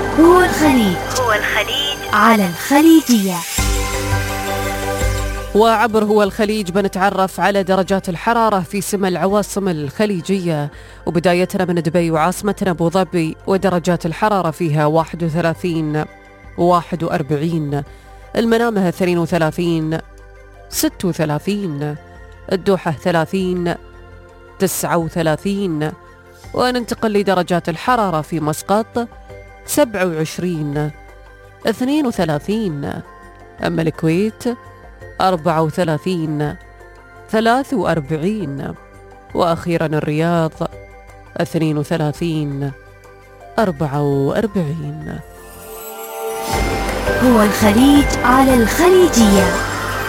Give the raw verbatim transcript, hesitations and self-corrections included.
هو الخليج هو الخليج على الخليجية. وعبر هو الخليج بنتعرف على درجات الحرارة في سما العواصم الخليجية، وبدايتنا من دبي وعاصمتنا أبو ظبي، ودرجات الحرارة فيها واحد وثلاثين واحد وأربعين، المنامة اثنين وثلاثين ستة وثلاثين، الدوحة ثلاثين تسعة وثلاثين، وننتقل لدرجات الحرارة في مسقط سبعة وعشرين اثنين وثلاثين، أما الكويت أربعة وثلاثين ثلاثة وأربعين، وأخيرا الرياض اثنين وثلاثين أربعة وأربعين. هو الخليج على الخليجية.